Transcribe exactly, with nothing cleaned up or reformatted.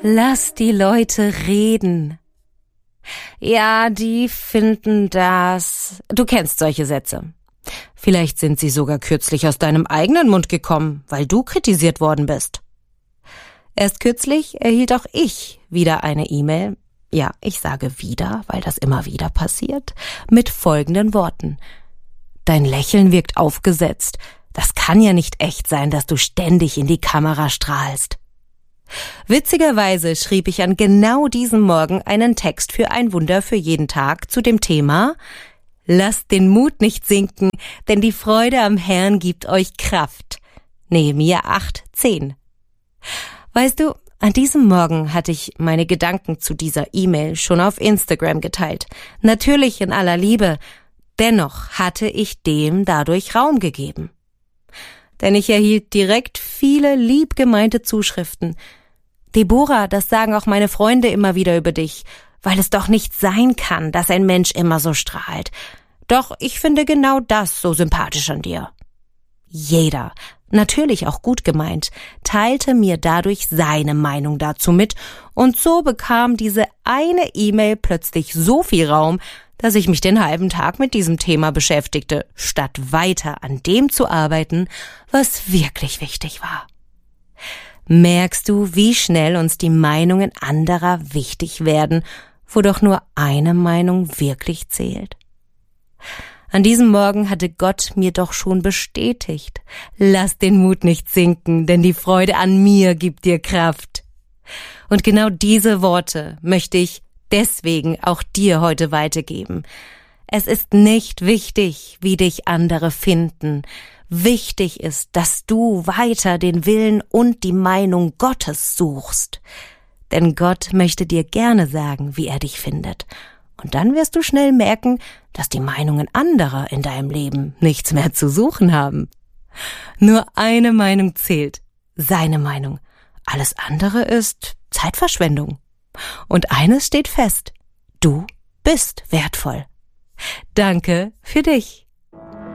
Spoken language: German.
Lass die Leute reden. Ja, die finden das... Du kennst solche Sätze. Vielleicht sind sie sogar kürzlich aus deinem eigenen Mund gekommen, weil du kritisiert worden bist. Erst kürzlich erhielt auch ich wieder eine E-Mail, ja, ich sage wieder, weil das immer wieder passiert, mit folgenden Worten. Dein Lächeln wirkt aufgesetzt. Das kann ja nicht echt sein, dass du ständig in die Kamera strahlst. Witzigerweise schrieb ich an genau diesem Morgen einen Text für ein Wunder für jeden Tag zu dem Thema Lasst den Mut nicht sinken, denn die Freude am Herrn gibt euch Kraft. Nehemia acht zehn. Weißt du, an diesem Morgen hatte ich meine Gedanken zu dieser E-Mail schon auf Instagram geteilt. Natürlich in aller Liebe, dennoch hatte ich dem dadurch Raum gegeben. Denn ich erhielt direkt viele lieb gemeinte Zuschriften. Deborah, das sagen auch meine Freunde immer wieder über dich, weil es doch nicht sein kann, dass ein Mensch immer so strahlt. Doch ich finde genau das so sympathisch an dir. Jeder, natürlich auch gut gemeint, teilte mir dadurch seine Meinung dazu mit und so bekam diese eine E-Mail plötzlich so viel Raum, dass ich mich den halben Tag mit diesem Thema beschäftigte, statt weiter an dem zu arbeiten, was wirklich wichtig war. Merkst du, wie schnell uns die Meinungen anderer wichtig werden, wo doch nur eine Meinung wirklich zählt? An diesem Morgen hatte Gott mir doch schon bestätigt, lass den Mut nicht sinken, denn die Freude an mir gibt dir Kraft. Und genau diese Worte möchte ich deswegen auch dir heute weitergeben. Es ist nicht wichtig, wie dich andere finden. Wichtig ist, dass du weiter den Willen und die Meinung Gottes suchst. Denn Gott möchte dir gerne sagen, wie er dich findet. Und dann wirst du schnell merken, dass die Meinungen anderer in deinem Leben nichts mehr zu suchen haben. Nur eine Meinung zählt, seine Meinung. Alles andere ist Zeitverschwendung. Und eines steht fest, du bist wertvoll. Danke für dich.